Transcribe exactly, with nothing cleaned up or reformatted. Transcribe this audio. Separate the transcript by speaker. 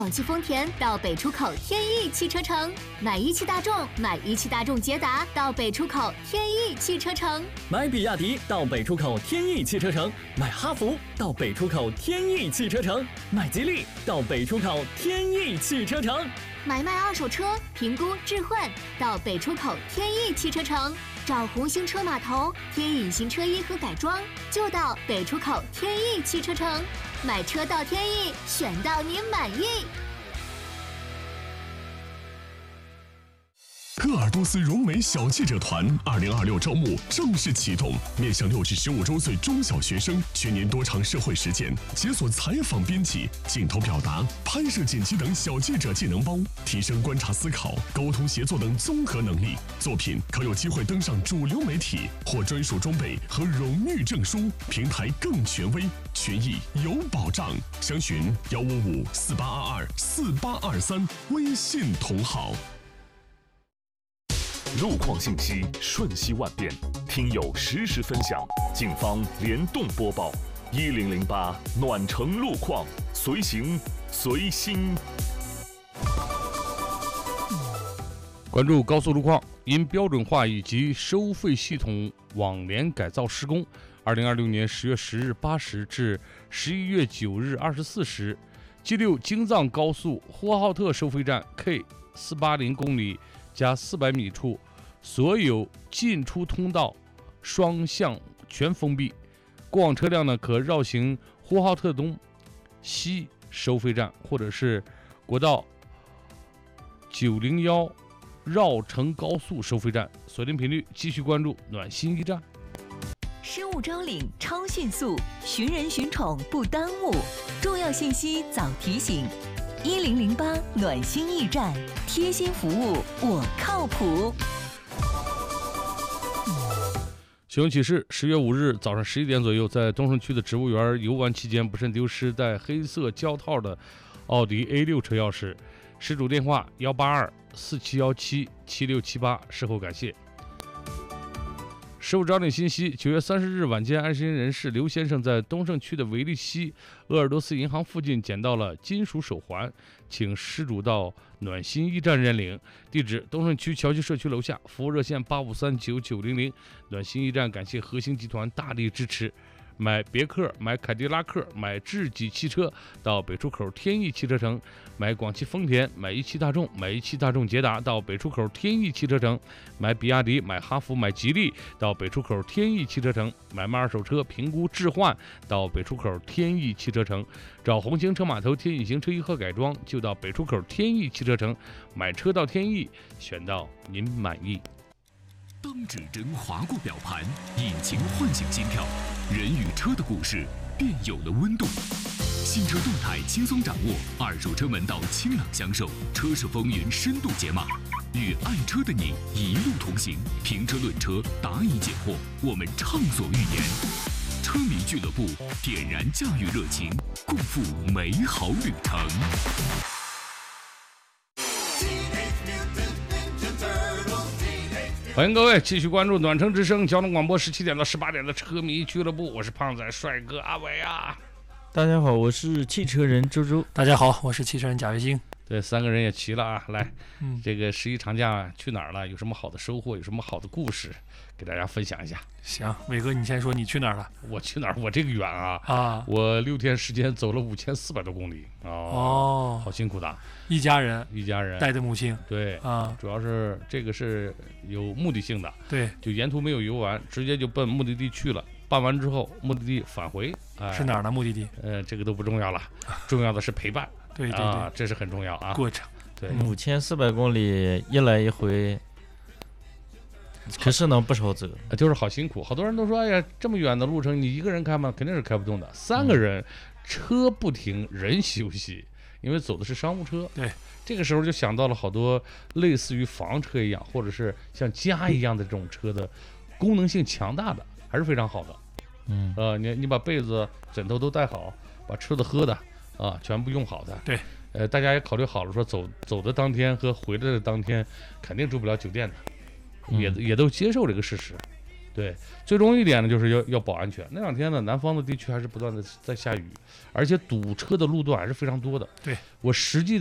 Speaker 1: 广汽丰田到北出口天翼汽车城，买一汽大众，买一汽大众捷达到北出口天翼汽车城，
Speaker 2: 买比亚迪到北出口天翼汽车城，买哈弗到北出口天翼汽车城，买吉利到北出口天翼汽车城，
Speaker 1: 买卖二手车评估置换到北出口天翼汽车城，找红星车码头添隐形车衣和改装就到北出口天翼汽车城，买车到天翼，选到您满意。
Speaker 3: 鄂尔多斯融美小记者团二零二六招募正式启动，面向六至十五周岁中小学生，全年多场社会实践，解锁采访编辑、镜头表达、拍摄剪辑等小记者技能包，提升观察思考、沟通协作等综合能力。作品可有机会登上主流媒体，获专属装备和荣誉证书，平台更权威，权益有保障。详询幺五五四八二二四八二三微信同号。
Speaker 4: 路况信息瞬息万变，听友实时分享，警方联动播报。一零零八暖城路况，随行随心。
Speaker 5: 关注高速路况，因标准化以及收费系统网联改造施工，二零二六年十月十日八时至十一月九日二十四时，G 六京藏高速呼和浩特收费站 K 四八零公里加四百米处，所有进出通道双向全封闭，过往车辆呢可绕行呼和浩特东西收费站，或者是国道九零一绕城高速收费站。锁定频率，继续关注暖心驿站。
Speaker 6: 失物招领超迅速，寻人寻宠不耽误，重要信息早提醒。一零零八暖心驿站，贴心服务，我靠谱。
Speaker 5: 新闻启示：十月五日早上十一点左右，在东胜区的植物园游玩期间，不慎丢失带黑色胶套的奥迪 A 六 车钥匙，失主电话幺八二四七幺七七六七八，事后感谢。失物招领信息：九月三十日晚间，安心人士刘先生在东胜区的维利西鄂尔多斯银行附近捡到了金属手环，请失主到暖心驿站认领。地址：东胜区桥区社区楼下，服务热线八五三九九零零。暖心驿站感谢核心集团大力支持。买别克、买凯迪拉克、买智己汽车到北出口天翼汽车城；买广汽丰田、买一汽大众、买一汽大众捷达到北出口天翼汽车城；买比亚迪、买哈弗、买吉利到北出口天翼汽车城；买卖二手车评估置换到北出口天翼汽车城；找红星车码头贴隐形车衣和改装就到北出口天翼汽车城。买车到天翼，选到您满意。
Speaker 3: 当指针划过表盘，引擎唤醒心跳，人与车的故事便有了温度。新车动态轻松掌握，二手车门道清朗相授，车市风云深度解码，与爱车的你一路同行。评车论车，答疑解惑，我们畅所欲言。车迷俱乐部点燃驾驭热情，共赴美好旅程。
Speaker 5: 欢迎各位继续关注暖城之声交通广播十七点到十八点的车迷俱乐部，我是胖仔帅哥阿伟啊。
Speaker 7: 大家好，我是汽车人周周。
Speaker 8: 大家好，我是汽车人贾跃星。
Speaker 5: 对，三个人也齐了啊！来，
Speaker 8: 嗯，
Speaker 5: 这个十一长假去哪儿了？有什么好的收获？有什么好的故事，给大家分享一下。
Speaker 8: 行，伟哥，你先说，你去哪儿了？
Speaker 5: 我去哪儿？我这个远啊！
Speaker 8: 啊，
Speaker 5: 我六天时间走了五千四百多公里哦，哦，好辛苦的。
Speaker 8: 一家人，
Speaker 5: 一家人
Speaker 8: 带着母亲。
Speaker 5: 对
Speaker 8: 啊，
Speaker 5: 主要是这个是有目的性的。
Speaker 8: 对，
Speaker 5: 就沿途没有游玩，直接就奔目的地去了。办完之后，目的地返回。哎、
Speaker 8: 是哪儿的目的地？
Speaker 5: 呃，这个都不重要了，重要的是陪伴。
Speaker 8: 对对对、
Speaker 5: 啊，这是很重要啊。
Speaker 8: 过程。
Speaker 5: 对，
Speaker 7: 五千四百公里一来一回，可是能不少走，
Speaker 5: 就是好辛苦。好多人都说，哎呀，这么远的路程，你一个人开吗？肯定是开不动的。三个人，嗯、车不停，人休息，因为走的是商务车。
Speaker 8: 对，
Speaker 5: 这个时候就想到了好多类似于房车一样，或者是像家一样的这种车的功能性强大的，还是非常好的。
Speaker 7: 嗯，
Speaker 5: 呃，你你把被子、枕头都带好，把吃的喝的啊全部用好的。
Speaker 8: 对。
Speaker 5: 呃，大家也考虑好了，说走走的当天和回来的当天，肯定住不了酒店的，嗯、也也都接受这个事实。 对，最重要一点呢，就是要要保安全。那两天呢，南方的地区还是不断的在下雨，而且堵车的路段还是非常多的。
Speaker 8: 对，
Speaker 5: 我实际